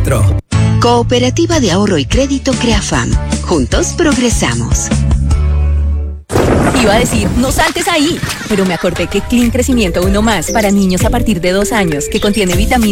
4. Cooperativa de Ahorro y Crédito Creafam. Juntos progresamos. Iba a decir, no saltes ahí, pero me acordé que Clean Crecimiento 1+, para niños a partir de 2 años, que contiene vitaminas